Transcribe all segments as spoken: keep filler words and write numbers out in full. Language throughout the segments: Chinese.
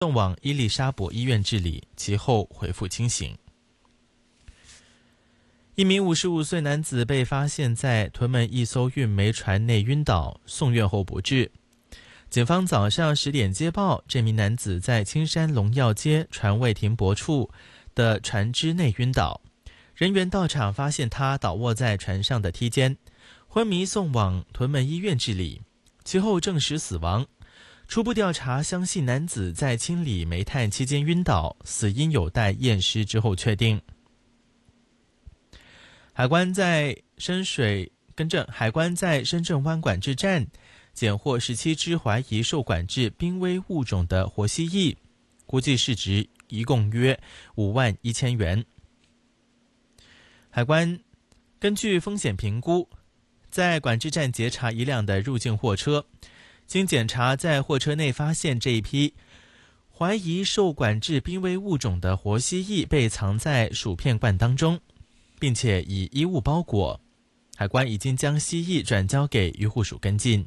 送往伊丽莎白医院治理，其后恢复清醒。一名五十五岁男子被发现在屯门一艘运煤船内晕倒，送院后不治。警方早上十点接报，这名男子在青山龙耀街船位停泊处的船只内晕倒，人员到场发现他倒卧在船上的梯间，昏迷送往屯门医院治理，其后证实死亡。初步调查相信男子在清理煤炭期间晕倒，死因有待验尸之后确定。海关在深水更正，海关在深圳湾管制站检获十七只怀疑受管制濒危物种的活蜥蜴，估计市值一共约五万一千元。海关根据风险评估，在管制站截查一辆的入境货车，经检查，在货车内发现这一批怀疑受管制濒危物种的活蜥蜴被藏在薯片罐当中，并且以衣物包裹。海关已经将蜥蜴转交给渔护署跟进。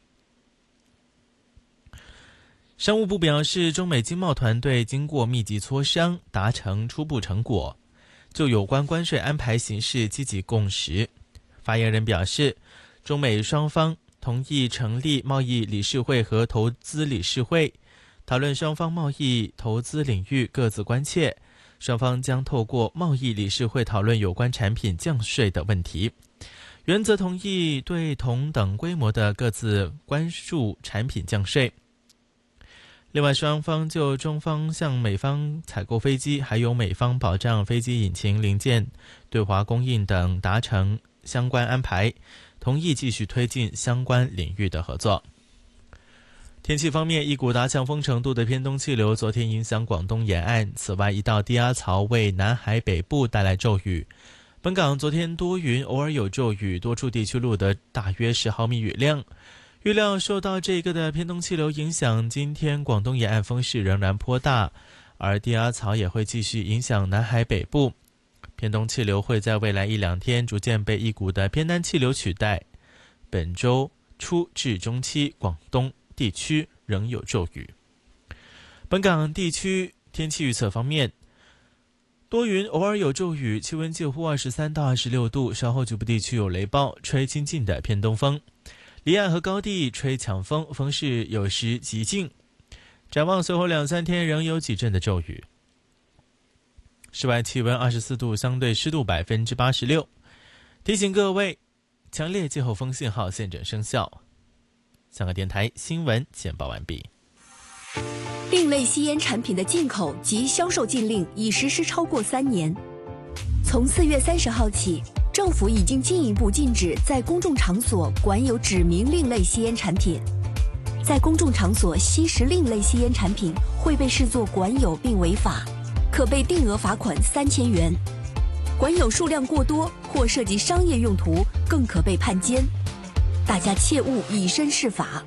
商务部表示，中美经贸团队经过密集磋商，达成初步成果，就有关关税安排形势积极共识。发言人表示，中美双方同意成立贸易理事会和投资理事会，讨论双方贸易投资领域各自关切。双方将透过贸易理事会讨论有关产品降税的问题，原则同意对同等规模的各自关注产品降税。另外，双方就中方向美方采购飞机，还有美方保障飞机引擎零件对华供应等达成相关安排，同意继续推进相关领域的合作。天气方面，一股达强风程度的偏东气流昨天影响广东沿岸，此外一道低压槽为南海北部带来骤雨。本港昨天多云，偶尔有骤雨，多处地区录得大约十毫米雨量。预料受到这个的偏东气流影响，今天广东沿岸风势仍然颇大，而低压槽也会继续影响南海北部。偏东气流会在未来一两天逐渐被一股的偏南气流取代。本周初至中期，广东地区仍有骤雨。本港地区天气预测方面，多云，偶尔有骤雨，气温介乎二十三到二十六度，稍后局部地区有雷暴，吹清劲的偏东风。离岸和高地吹强风，风势有时极劲。展望随后两三天仍有几阵的骤雨。室外气温二十四度，相对湿度百分之八十六。提醒各位，强烈季候风信号现正生效。香港电台新闻简报完毕。 另类吸烟产品的进口及销售禁令已实施超过三年。从四月三十号起，政府已经进一步禁止在公众场所管有指明另类吸烟产品。在公众场所吸食另类吸烟产品会被视作管有并违法，可被定额罚款三千元。管有数量过多或涉及商业用途，更可被判监。大家切勿以身试法。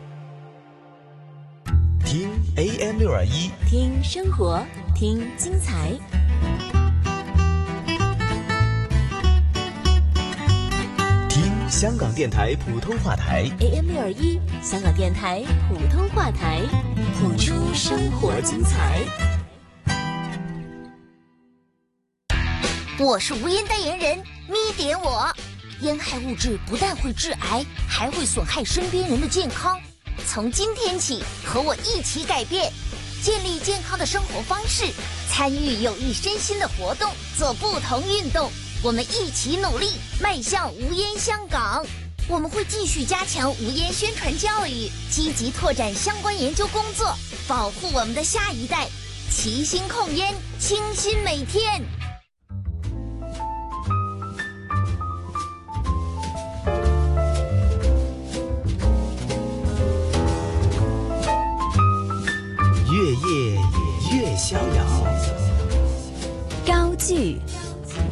听 A M 六二一， 听生活，听精彩。 听香港电台普通话台 A M 六二一，香港电台普通话台，谱出生活精彩。 我是无烟代言人咪点我。烟害物质不但会致癌，还会损害身边人的健康。从今天起，和我一起改变，建立健康的生活方式，参与有益身心的活动，做不同运动。我们一起努力，迈向无烟香港。我们会继续加强无烟宣传教育，积极拓展相关研究工作，保护我们的下一代。齐心控烟，清新每天。 越夜越逍遥。 高句